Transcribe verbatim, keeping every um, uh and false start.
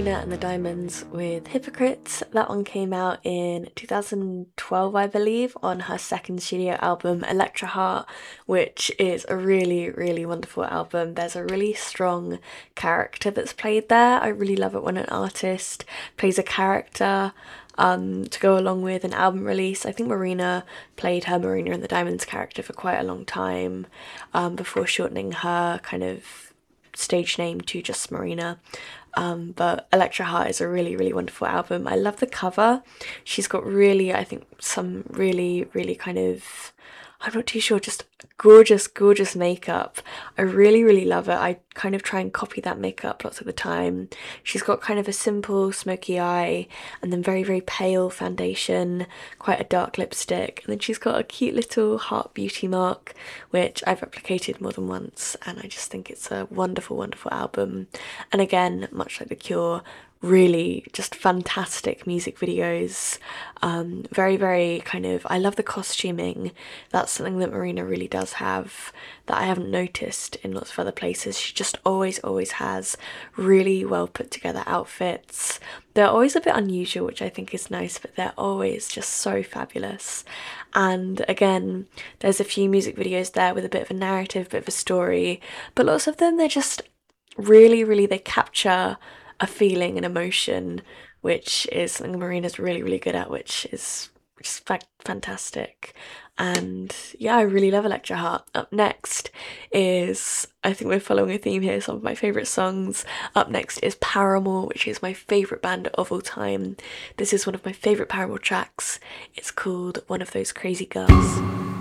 Marina and the Diamonds with Hypocrites. That one came out in two thousand twelve, I believe, on her second studio album, Electra Heart, which is a really, really wonderful album. There's a really strong character that's played there. I really love it when an artist plays a character um, to go along with an album release. I think Marina played her Marina and the Diamonds character for quite a long time um, before shortening her kind of stage name to just Marina. Um, but Electra Heart is a really, really wonderful album. I love the cover. She's got really, I think, some really, really kind of, I'm not too sure, just gorgeous, gorgeous makeup. I really, really love it. I kind of try and copy that makeup lots of the time. She's got kind of a simple smoky eye and then very, very pale foundation, quite a dark lipstick. And then she's got a cute little heart beauty mark, which I've replicated more than once. And I just think it's a wonderful, wonderful album. And again, much like The Cure, really just fantastic music videos. Um, very, very kind of, I love the costuming. That's something that Marina really does have that I haven't noticed in lots of other places. She just always, always has really well put together outfits. They're always a bit unusual, which I think is nice, but they're always just so fabulous. And again, there's a few music videos there with a bit of a narrative, bit of a story, but lots of them, they're just really, really, they capture a feeling, an emotion, which is something Marina's really, really good at, which is just fa- fantastic. And yeah, I really love Electra Heart. Up next is, I think we're following a theme here, some of my favourite songs. Up next is Paramore, which is my favourite band of all time. This is one of my favourite Paramore tracks. It's called One of Those Crazy Girls.